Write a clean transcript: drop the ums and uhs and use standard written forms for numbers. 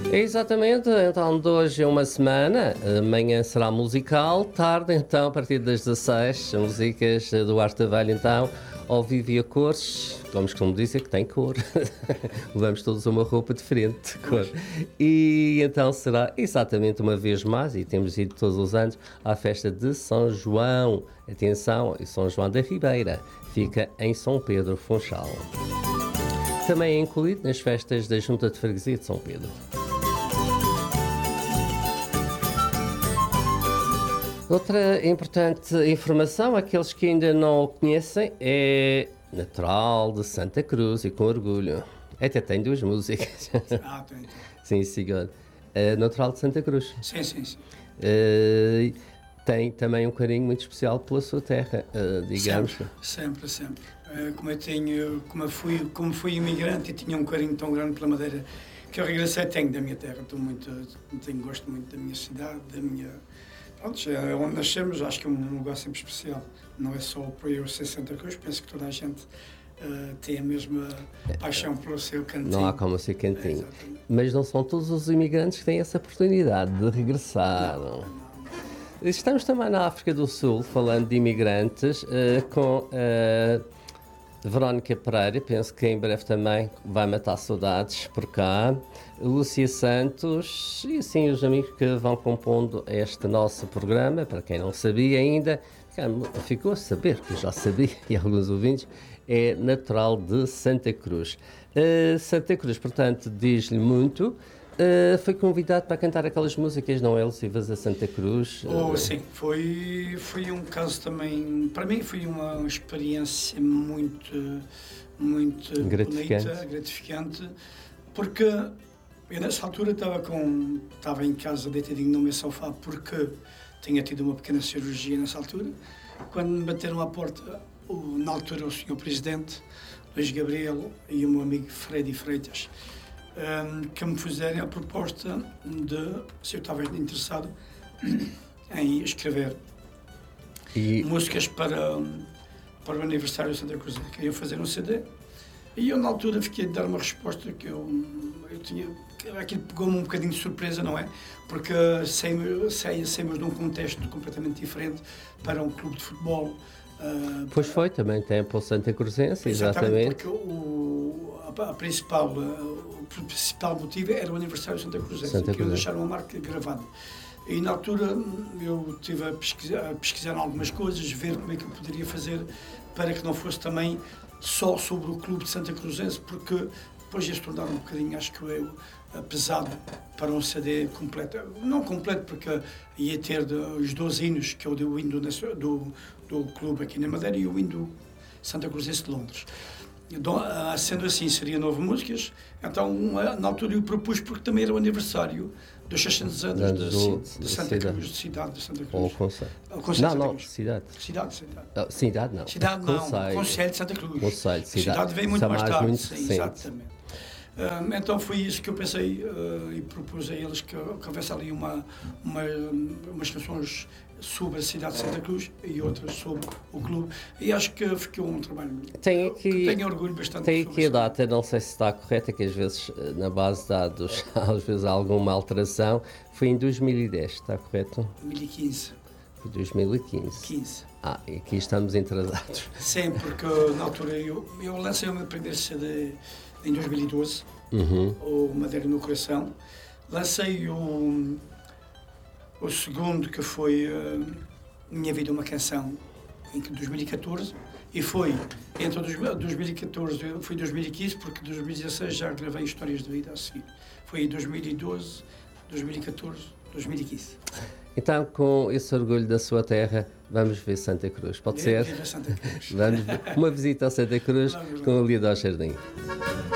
Exatamente, então de hoje é uma semana, amanhã será musical, tarde então a partir das 16, músicas do Arte da Velha então, ao vivo e a cores, como dizer que tem cor, levamos todos uma roupa diferente de cor. E então será exatamente uma vez mais, e temos ido todos os anos, à festa de São João, atenção, São João da Ribeira, fica em São Pedro Funchal. Também é incluído nas festas da Junta de Freguesia de São Pedro. Outra importante informação, aqueles que ainda não o conhecem, é natural de Santa Cruz e com orgulho. Até tem duas músicas. Tem. Sim, senhor. Natural de Santa Cruz. Sim. Tem também um carinho muito especial pela sua terra, digamos. Sempre. Como fui imigrante e tinha um carinho tão grande pela Madeira, que eu regressei, tenho da minha terra. Gosto muito da minha cidade, da minha... Pronto, é onde nascemos, acho que é um lugar sempre especial. Não é só por eu ser Santa Cruz, penso que toda a gente tem a mesma paixão pelo seu cantinho. Não há como o seu cantinho. Mas não são todos os imigrantes que têm essa oportunidade de regressar. Não. Estamos também na África do Sul, falando de imigrantes, com Verónica Pereira, penso que em breve também vai matar saudades por cá, Lúcia Santos e assim os amigos que vão compondo este nosso programa. Para quem não sabia ainda, ficou a saber, que eu já sabia, e alguns ouvintes, é natural de Santa Cruz. Santa Cruz, portanto, diz-lhe muito. Foi convidado para cantar aquelas músicas não elusivas a Santa Cruz? Sim, foi um caso também, para mim foi uma experiência muito gratificante, porque eu nessa altura estava em casa deitadinho no meu sofá, porque tinha tido uma pequena cirurgia nessa altura, quando me bateram à porta, na altura o Sr. Presidente, Luís Gabriel e o meu amigo Freddy Freitas, que me fizerem a proposta de se eu estava interessado em escrever músicas para o aniversário de Santa Cruz. Queriam fazer um CD e eu na altura fiquei a dar uma resposta que eu tinha. Aquilo pegou-me um bocadinho de surpresa, não é? Porque saímos de um contexto completamente diferente para um clube de futebol. Pois foi, também tem para o Santa Cruzense, exatamente. Porque o principal motivo era o aniversário de Santa Cruzense, que eu deixar uma marca gravada. E na altura eu estive a pesquisar algumas coisas, ver como é que eu poderia fazer para que não fosse também só sobre o clube de Santa Cruzense, porque depois ia-se tornar um bocadinho, acho que eu, pesado para um CD completo. Não completo, porque ia ter os 12 hinos, que é o hino do clube aqui na Madeira e o hino Santa Cruzense de Londres. Sendo assim, seria 9 músicas. Então, na altura eu propus, porque também era o aniversário dos 600 anos de Santa Cruz, de cidade de Santa Cruz. Ou Conselho. Cidade. Cidade não. Conselho de Santa Cruz. Conselho, cidade veio muito mais tarde. Muito recente. Exatamente. Então foi isso que eu pensei e propus a eles que houvesse ali umas canções sobre a cidade de Santa Cruz e outras sobre o clube, e acho que ficou um trabalho que tenho orgulho bastante. Tem aqui a data, não sei se está correta, que às vezes na base de dados às vezes há alguma alteração, foi em 2010, está correto? 2015. Foi 2015. E aqui estamos atrasados. Sim, porque na altura eu lancei o meu primeiro CD em 2012, o Madeira no Coração. Lancei o segundo, que foi Minha Vida uma Canção, em 2014, e foi entre 2014 e 2015, porque em 2016 já gravei Histórias de Vida a seguir. Foi em 2012, 2014, 2015. Então, com esse orgulho da sua terra, vamos ver Santa Cruz, pode ser? Santa Cruz. Vamos ver uma visita a Santa Cruz com o Lido ao Jardim.